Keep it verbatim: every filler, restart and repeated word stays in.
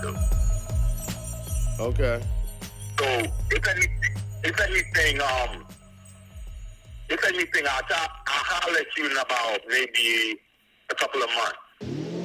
Okay. So if anything, if anything, um, if anything, I'll, t- I'll holler at you in about maybe a couple of months.